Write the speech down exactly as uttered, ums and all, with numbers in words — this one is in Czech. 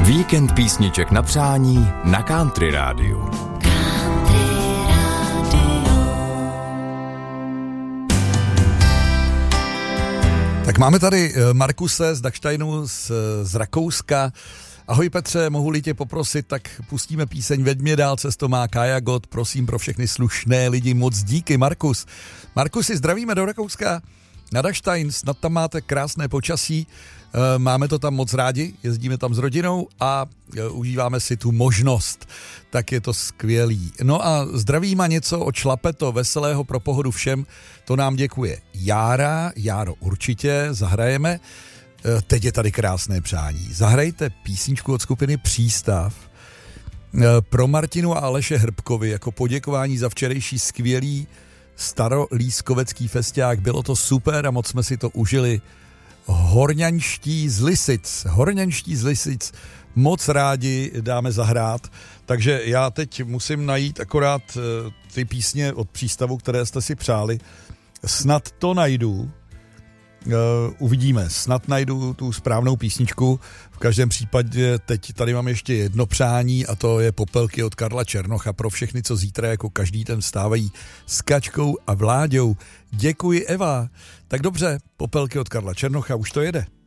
Víkend písniček na přání na Country Rádiu. Tak máme tady Markuse z Dachsteinu z, z Rakouska. Ahoj Petře, mohu-li tě poprosit, tak pustíme píseň Veď mě dál, cesto má Kája Gott, prosím pro všechny slušné lidi, moc díky, Markus. Markusi, zdravíme do Rakouska, na Dachstein, snad tam máte krásné počasí, máme to tam moc rádi, jezdíme tam s rodinou a užíváme si tu možnost, tak je to skvělý. No a zdravím a něco od šlapeto, veselého pro pohodu všem, to nám děkuje Jára, Járo určitě, zahrajeme. Teď je tady krásné přání. Zahrajte písničku od skupiny Přístav pro Martinu a Aleše Hrbkovi jako poděkování za včerejší skvělý starolískovecký festiák. Bylo to super a moc jsme si to užili. Horňanští z Lisic. Horňanští z Lisic. Moc rádi dáme zahrát. Takže já teď musím najít akorát ty písně od Přístavu, které jste si přáli. Snad to najdu. Uh, uvidíme, snad najdu tu správnou písničku. V každém případě teď tady mám ještě jedno přání a to je Popelky od Karla Černocha pro všechny, co zítra jako každý den vstávají s Kačkou a Vláďou. Děkuji, Eva. Tak dobře, Popelky od Karla Černocha, už to jede.